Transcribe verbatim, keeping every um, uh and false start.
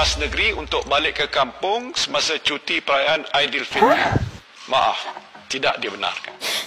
pentas negeri untuk balik ke kampung semasa cuti perayaan Aidilfitri. Maaf, tidak dibenarkan.